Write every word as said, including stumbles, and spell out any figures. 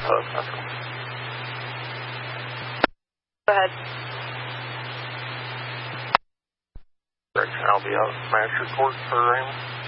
uh, Central. Go ahead. Direction, I'll be out at Master Court for Raymond.